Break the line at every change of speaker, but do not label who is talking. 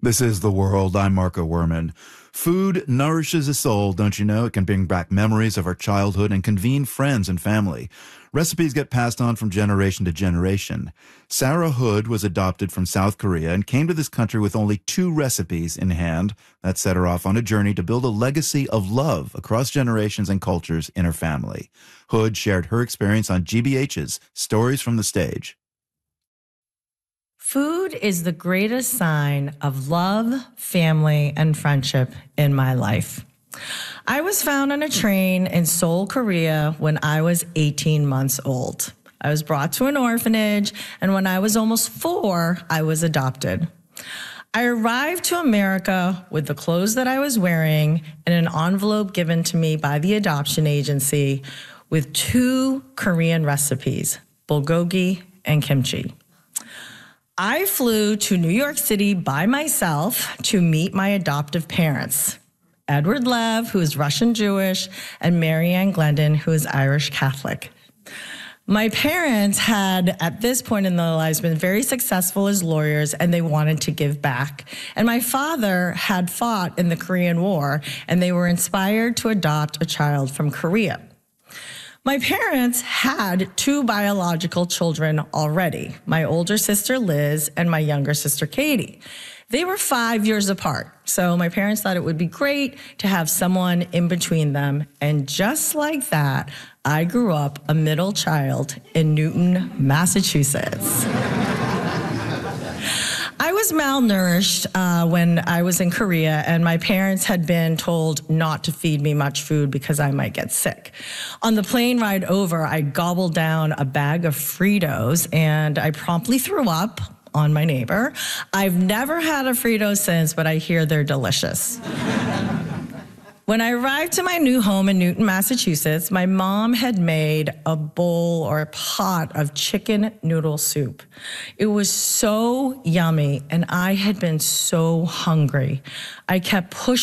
This is The World. I'm Marco Werman. Food nourishes a soul, don't you know? It can bring back memories of our childhood and convene friends and family. Recipes get passed on from generation to generation. Sarah Hood was adopted from South Korea and came to this country with only 2 recipes in hand. That set her off on a journey to build a legacy of love across generations and cultures in her family. Hood shared her experience on GBH's Stories from the Stage.
Food is the greatest sign of love, family, and friendship in my life. I was found on a train in Seoul, Korea when I was 18 months old. I was brought to an orphanage, and when I was almost 4, I was adopted. I arrived to America with the clothes that I was wearing and an envelope given to me by the adoption agency with 2 Korean recipes, bulgogi and kimchi. I flew to New York City by myself to meet my adoptive parents, Edward Lev, who is Russian Jewish, and Marianne Glendon, who is Irish Catholic. My parents had, at this point in their lives, been very successful as lawyers, and they wanted to give back. And my father had fought in the Korean War, and they were inspired to adopt a child from Korea. My parents had 2 biological children already, my older sister Liz and my younger sister Katie. They were 5 years apart, so my parents thought it would be great to have someone in between them. And just like that, I grew up a middle child in Newton, Massachusetts. I was malnourished when I was in Korea, and my parents had been told not to feed me much food because I might get sick. On the plane ride over, I gobbled down a bag of Fritos, and I promptly threw up on my neighbor. I've never had a Frito since, but I hear they're delicious. When I arrived to my new home in Newton, Massachusetts, my mom had made a bowl or a pot of chicken noodle soup. It was so yummy, and I had been so hungry. I kept pushing